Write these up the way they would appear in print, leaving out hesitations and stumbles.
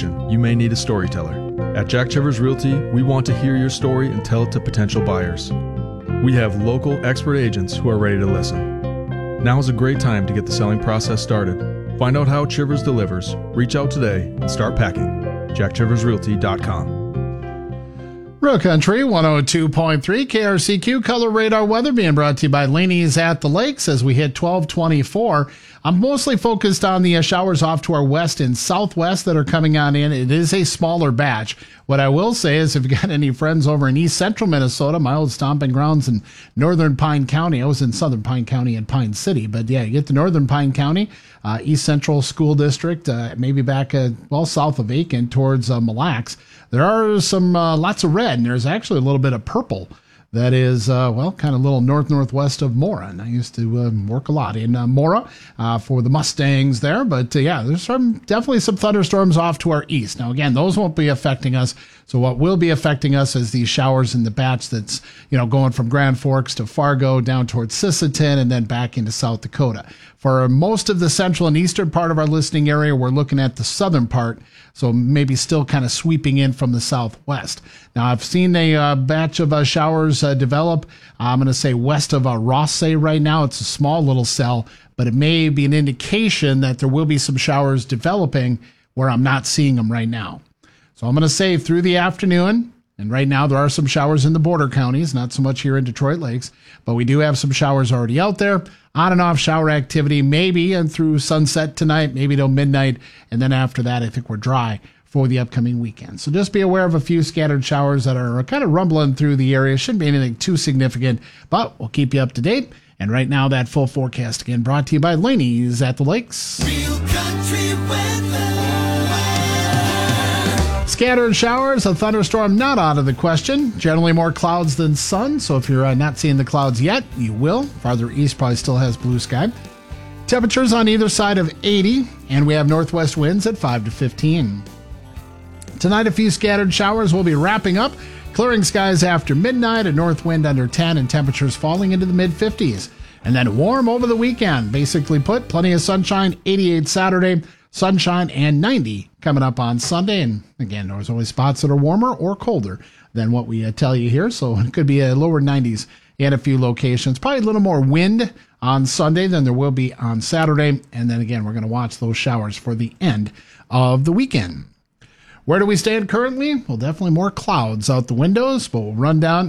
situation, you may need a storyteller. At Jack Chivers Realty, we want to hear your story and tell it to potential buyers. We have local expert agents who are ready to listen. Now is a great time to get the selling process started. Find out how Chivers delivers. Reach out today and start packing. JackChiversRealty.com. Real Country 102.3 KRCQ Color Radar weather being brought to you by Laney's at the Lakes as we hit 1224. I'm mostly focused on the showers off to our west and southwest that are coming on in. It is a smaller batch. What I will say is if you got any friends over in east central Minnesota, my old stomping grounds in northern Pine County. I was in southern Pine County and Pine City, but yeah, you get to northern Pine County, east central school district, maybe back south of Aiken towards Mille Lacs. There are some lots of red, and there's actually a little bit of purple. That is, kind of a little northwest of Mora. And I used to work a lot in Mora for the Mustangs there. But yeah, there's definitely some thunderstorms off to our east. Now, again, those won't be affecting us. So what will be affecting us is these showers in the batch that's, going from Grand Forks to Fargo down towards Sisseton and then back into South Dakota. For most of the central and eastern part of our listening area, we're looking at the southern part. So maybe still kind of sweeping in from the southwest. Now, I've seen a batch of showers develop. I'm going to say west of Rothsay right now. It's a small little cell, but it may be an indication that there will be some showers developing where I'm not seeing them right now. So I'm going to say through the afternoon, and right now there are some showers in the border counties, not so much here in Detroit Lakes, but we do have some showers already out there. On and off shower activity, maybe and through sunset tonight, maybe till midnight. And then after that, I think we're dry for the upcoming weekend. So just be aware of a few scattered showers that are kind of rumbling through the area. Shouldn't be anything too significant, but we'll keep you up to date. And right now, that full forecast again brought to you by Laney's at the Lakes. Real country weather. Scattered showers, a thunderstorm not out of the question. Generally more clouds than sun, so if you're not seeing the clouds yet, you will. Farther east probably still has blue sky. Temperatures on either side of 80, and we have northwest winds at 5 to 15. Tonight, a few scattered showers will be wrapping up. Clearing skies after midnight, a north wind under 10, and temperatures falling into the mid-50s. And then warm over the weekend. Basically put, plenty of sunshine, 88 Saturday, sunshine, and 90 coming up on Sunday. And again, there's always spots that are warmer or colder than what we tell you here. So it could be a lower 90s in a few locations. Probably a little more wind on Sunday than there will be on Saturday. And then again, we're going to watch those showers for the end of the weekend. Where do we stand currently? Well, definitely more clouds out the windows, but we'll run down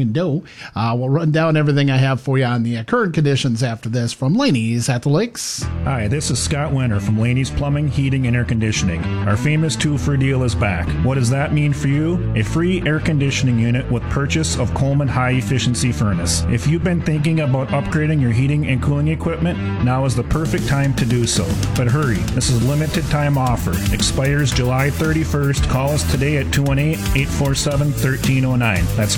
everything I have for you on the current conditions after this from Laney's at the Lakes. Hi, this is Scott Winter from Laney's Plumbing, Heating, and Air Conditioning. Our famous 2-for deal is back. What does that mean for you? A free air conditioning unit with purchase of Coleman High Efficiency Furnace. If you've been thinking about upgrading your heating and cooling equipment, now is the perfect time to do so. But hurry, this is a limited time offer. Expires July 31st. Call us today at 218-847-1309. That's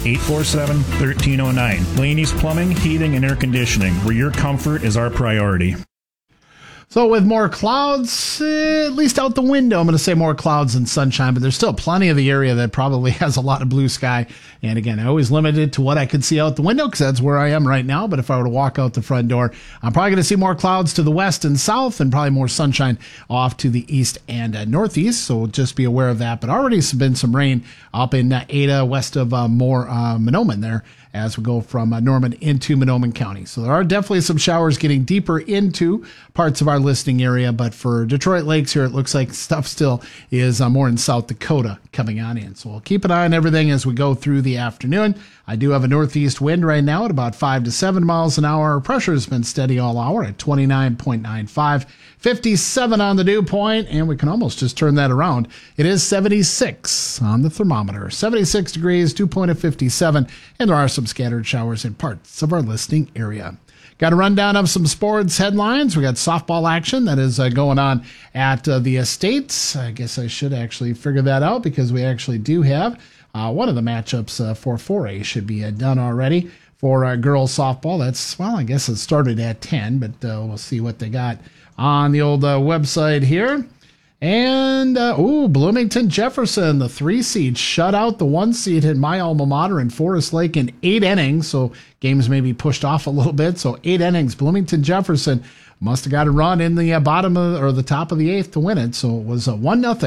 218-847-1309. Laney's Plumbing, Heating, and Air Conditioning, where your comfort is our priority. So with more clouds, at least out the window, I'm going to say more clouds than sunshine, but there's still plenty of the area that probably has a lot of blue sky. And again, I always limit it to what I can see out the window because that's where I am right now. But if I were to walk out the front door, I'm probably going to see more clouds to the west and south and probably more sunshine off to the east and northeast. So just be aware of that. But already has been some rain up in Ada, west of Mahnomen there, as we go from Norman into Mahnomen County. So there are definitely some showers getting deeper into parts of our listening area, but for Detroit Lakes here, it looks like stuff still is more in South Dakota coming on in. So we'll keep an eye on everything as we go through the afternoon. I do have a northeast wind right now at about 5 to 7 miles an hour. Pressure has been steady all hour at 29.95, 57 on the dew point, and we can almost just turn that around. It is 76 on the thermometer, 76 degrees, dew point of 57, and there are some scattered showers in parts of our listening area. Got a rundown of some sports headlines. We got softball action that is going on at the Estates. I guess I should actually figure that out because we actually do have one of the matchups for 4A should be done already for girls softball. That's, well, I guess it started at 10, but we'll see what they got on the old website here. And, Bloomington Jefferson, the 3 seed, shut out the 1 seed in my alma mater in Forest Lake in 8 innings. So games may be pushed off a little bit. So 8 innings. Bloomington Jefferson must have got a run in the bottom of, or the top of the 8th to win it. So it was a 1-0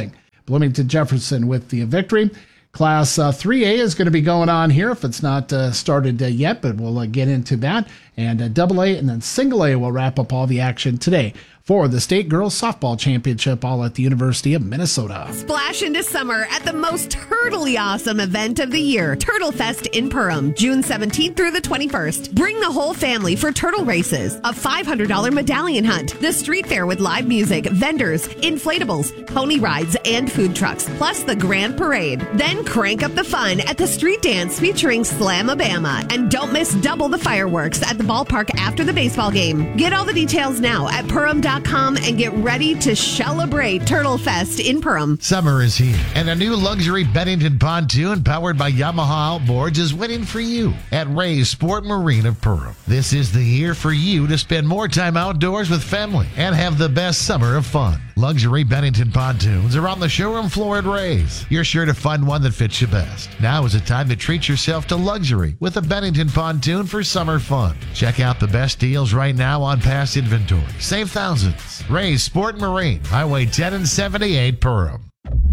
Bloomington Jefferson with the victory. Class 3A is going to be going on here if it's not started yet, but we'll get into that. And AA and then Single A will wrap up all the action today for the State Girls Softball Championship, all at the University of Minnesota. Splash into summer at the most turtly awesome event of the year, Turtle Fest in Perham, June 17th through the 21st. Bring the whole family for turtle races, a $500 medallion hunt, the street fair with live music, vendors, inflatables, pony rides, and food trucks, plus the grand parade. Then crank up the fun at the street dance featuring Slamabama. And don't miss double the fireworks at the ballpark after the baseball game. Get all the details now at Perham.com and get ready to celebrate Turtle Fest in Perham. Summer is here, and a new luxury Bennington pontoon powered by Yamaha Outboards is waiting for you at Ray's Sport Marine of Perham. This is the year for you to spend more time outdoors with family and have the best summer of fun. Luxury Bennington pontoons are on the showroom floor at Ray's. You're sure to find one that fits you best. Now is the time to treat yourself to luxury with a Bennington pontoon for summer fun. Check out the best deals right now on past inventory. Save thousands. Ray's Sport Marine, Highway 10 and 78, Perham.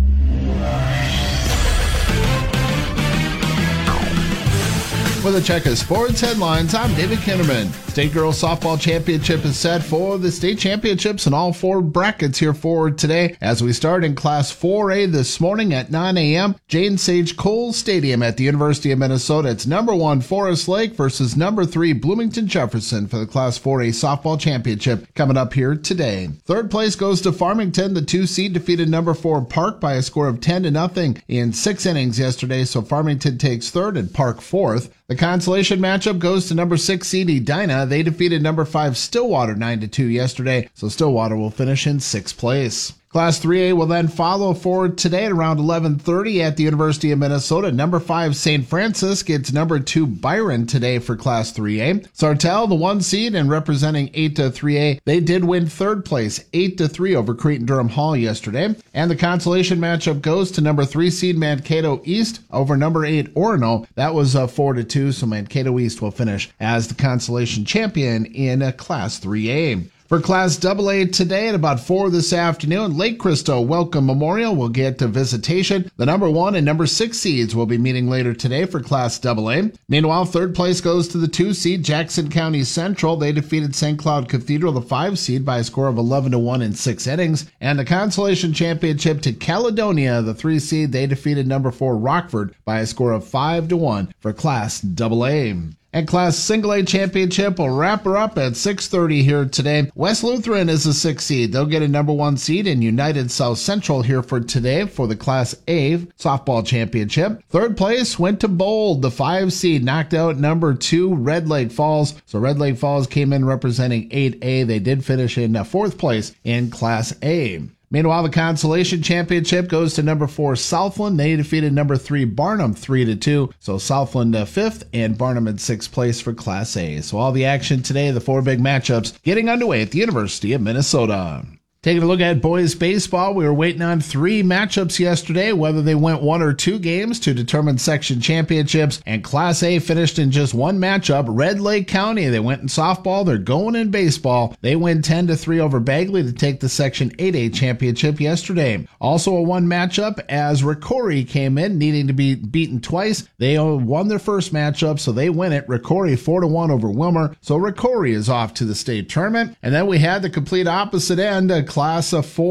For the Check of Sports headlines, I'm David Kinderman. State Girls Softball Championship is set for the state championships in all four brackets here for today as we start in Class 4A this morning at 9 a.m. Jane Sage Cole Stadium at the University of Minnesota. It's number 1 Forest Lake versus number 3 Bloomington Jefferson for the Class 4A Softball Championship coming up here today. Third place goes to Farmington. The 2 seed defeated number 4 Park by a score of 10-0 in 6 innings yesterday, so Farmington takes third and Park fourth. The consolation matchup goes to number 6 seed Edina. They defeated number 5 Stillwater 9-2 yesterday, so Stillwater will finish in 6th place. Class 3A will then follow forward today at around 11:30 at the University of Minnesota. Number 5 St. Francis gets number 2 Byron today for Class 3A. Sartell, the 1 seed and representing 8-3A, they did win third place 8-3 over Creighton-Durham Hall yesterday. And the consolation matchup goes to number 3 seed Mankato East over number 8 Orono. That was 4-2, so Mankato East will finish as the consolation champion in Class 3A. For Class AA today at about 4 this afternoon, Lake Crystal Welcome Memorial will get a visitation. The number 1 and number 6 seeds will be meeting later today for Class AA. Meanwhile, third place goes to the 2 seed Jackson County Central. They defeated St. Cloud Cathedral, the 5 seed, by a score of 11-1 in 6 innings. And the consolation championship to Caledonia, the 3 seed. They defeated number 4 Rockford by a score of 5-1 for Class AA. And Class Single A Championship will wrap her up at 6:30 here today. West Lutheran is the 6th seed. They'll get a number 1 seed in United South Central here for today for the Class A Softball Championship. Third place went to Bold. The 5 seed knocked out number 2 Red Lake Falls. So Red Lake Falls came in representing 8A. They did finish in 4th place in Class A. Meanwhile, the consolation championship goes to number 4 Southland. They defeated number 3 Barnum 3-2. So Southland 5th and Barnum in 6th place for Class A. So all the action today, the 4 big matchups getting underway at the University of Minnesota. Taking a look at boys baseball, we were waiting on 3 matchups yesterday, whether they went 1 or 2 games to determine section championships, and Class A finished in just 1 matchup. Red Lake County, they went in softball, they're going in baseball. They win 10-3 over Bagley to take the Section 8A championship yesterday. Also a 1 matchup as Ricori came in, needing to be beaten twice. They won their first matchup, so they win it. Ricori 4-1 over Wilmer, so Ricori is off to the state tournament. And then we had the complete opposite end, Class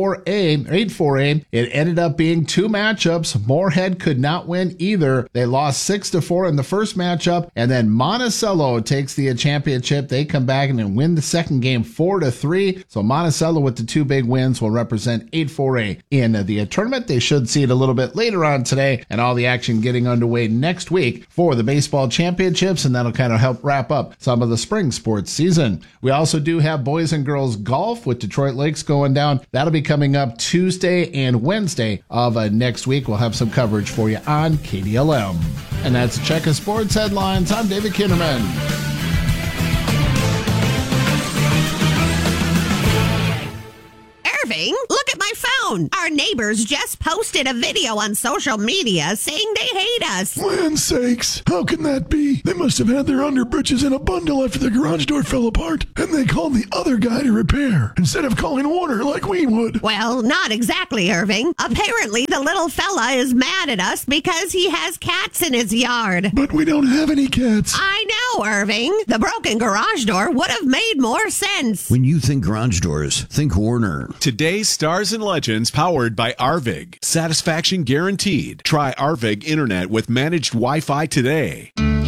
4A, 8-4A. It ended up being 2 matchups. Moorhead could not win either. They lost 6-4 in the first matchup, and then Monticello takes the championship. They come back and then win the second game 4-3. So Monticello with the 2 big wins will represent 8-4A in the tournament. They should see it a little bit later on today, and all the action getting underway next week for the baseball championships, and that'll kind of help wrap up some of the spring sports season. We also do have boys and girls golf with Detroit Lakes going down. That'll be coming up Tuesday and Wednesday of next week. We'll have some coverage for you on KDLM. And that's a check of sports headlines. I'm David Kinderman. Irving, look at my phone. phone. Our neighbors just posted a video on social media saying they hate us. Land sakes, how can that be? They must have had their underbritches in a bundle after the garage door fell apart, and they called the other guy to repair instead of calling Warner like we would. Well, not exactly, Irving. Apparently, the little fella is mad at us because he has cats in his yard. But we don't have any cats. I know, Irving. The broken garage door would have made more sense. When you think garage doors, think Warner. Today's Stars and Legends powered by Arvig. Satisfaction guaranteed. Try Arvig Internet with managed Wi-Fi today.